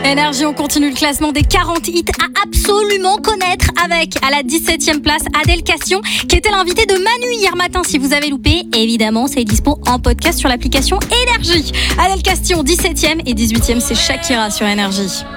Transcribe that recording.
Énergie, on continue le classement des 40 hits à absolument connaître avec, à la 17e place, Adèle Cassion, qui était l'invitée de Manu hier matin. Si vous avez loupé, évidemment, c'est dispo en podcast sur l'application Énergie. Adèle Cassion, 17e et 18e, c'est Shakira sur Énergie.